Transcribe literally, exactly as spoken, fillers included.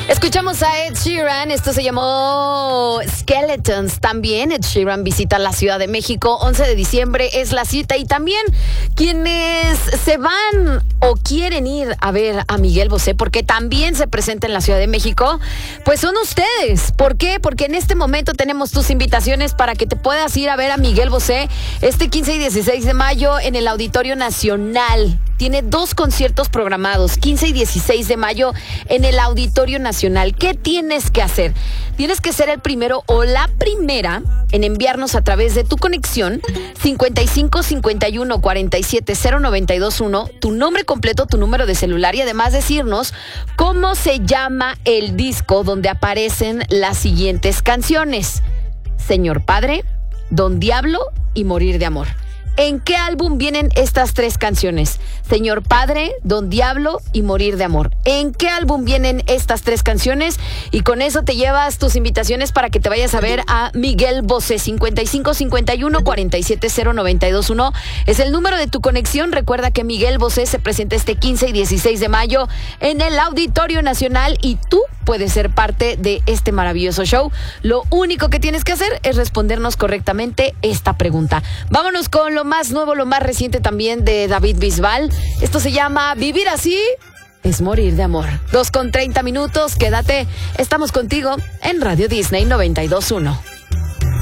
Escuchamos a Ed Sheeran, esto se llamó Skeletons. También Ed Sheeran visita la Ciudad de México, once de diciembre es la cita. Y también quienes se van o quieren ir a ver a Miguel Bosé, porque también se presenta en la Ciudad de México, pues son ustedes. ¿Por qué? Porque en este momento tenemos tus invitaciones para que te puedas ir a ver a Miguel Bosé este quince y dieciséis de mayo en el Auditorio Nacional. Tiene dos conciertos programados, quince y dieciséis de mayo en el Auditorio Nacional. ¿Qué tienes que hacer? Tienes que ser el primero o la primera en enviarnos a través de tu conexión cincuenta y cinco cincuenta y uno cuarenta y siete cero noventa y dos uno, tu nombre completo, tu número de celular y además decirnos cómo se llama el disco donde aparecen las siguientes canciones: Señor Padre, Don Diablo y Morir de Amor. ¿En qué álbum vienen estas tres canciones? Señor Padre, Don Diablo y Morir de Amor. ¿En qué álbum vienen estas tres canciones? Y con eso te llevas tus invitaciones para que te vayas a ver a Miguel Bosé. cincuenta y cinco cincuenta y uno cuarenta y siete cero noventa y dos uno es el número de tu conexión. Recuerda que Miguel Bosé se presenta este quince y dieciséis de mayo en el Auditorio Nacional y tú puedes ser parte de este maravilloso show. Lo único que tienes que hacer es respondernos correctamente esta pregunta. Vámonos con lo más nuevo, lo más reciente también de David Bisbal. Esto se llama Vivir Así es Morir de Amor. Dos con treinta minutos, quédate. Estamos contigo en Radio Disney noventa y dos punto uno.